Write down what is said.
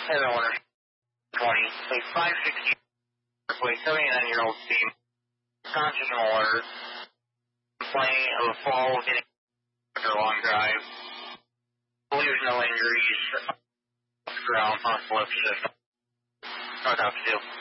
Winter 20, a 560 with 79-year-old team, conscious and alert, complaining of a fall getting after a long drive. Believes no injuries. Ground, hospital, system. Not up to do.